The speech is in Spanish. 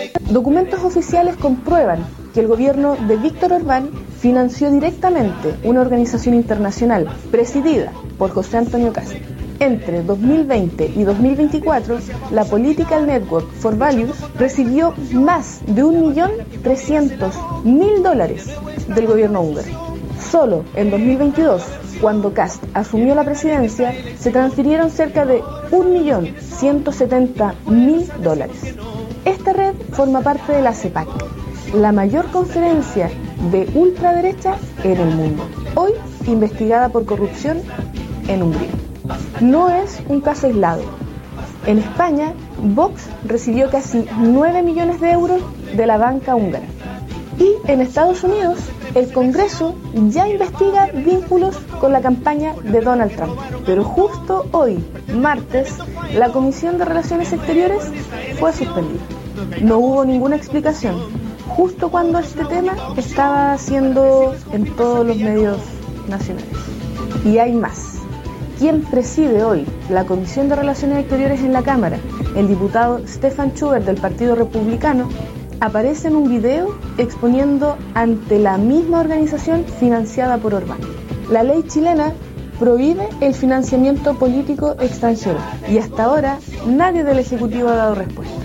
Documentos oficiales comprueban que el gobierno de Víctor Orbán financió directamente una organización internacional presidida por José Antonio Kast. Entre 2020 y 2024, la Political Network for Values recibió más de $1.300.000 del gobierno húngaro. Solo en 2022, cuando Kast asumió la presidencia, se transfirieron cerca de $1.170.000. Esta red forma parte de la CEPAC, la mayor conferencia de ultraderecha en el mundo, hoy investigada por corrupción en Hungría. No es un caso aislado. En España, Vox recibió casi 9 millones de euros de la banca húngara. Y en Estados Unidos, el Congreso ya investiga vínculos con la campaña de Donald Trump. Pero justo hoy, martes, la Comisión de Relaciones Exteriores fue suspendida. No hubo ninguna explicación, justo cuando este tema estaba siendo en todos los medios nacionales. Y hay más. Quien preside hoy la Comisión de Relaciones Exteriores en la Cámara, el diputado Stefan Schubert del Partido Republicano, aparece en un video exponiendo ante la misma organización financiada por Orbán. La ley chilena prohíbe el financiamiento político extranjero y hasta ahora nadie del Ejecutivo ha dado respuesta.